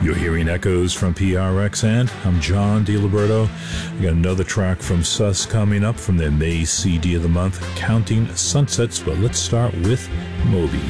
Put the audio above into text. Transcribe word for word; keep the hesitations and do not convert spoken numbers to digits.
You're hearing echoes from P R X, and I'm John DiLiberto. We got another track from Sus coming up from their May C D of the month, Counting Sunsets, but let's start with Moby.